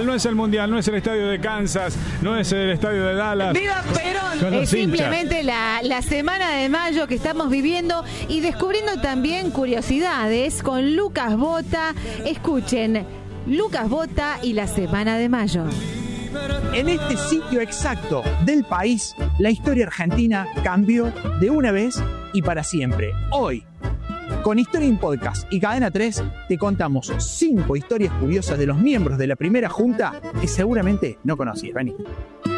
no es el Mundial, no es el estadio de Kansas, no es el estadio de Dallas. ¡Viva Perón! Es simplemente la semana de mayo que estamos viviendo y descubriendo también curiosidades con Lucas Bota. Escuchen, Lucas Bota y la semana de mayo. En este sitio exacto del país, la historia argentina cambió de una vez y para siempre. Hoy, con Historia in Podcast y Cadena 3, te contamos 5 historias curiosas de los miembros de la primera junta que seguramente no conocías. Vení.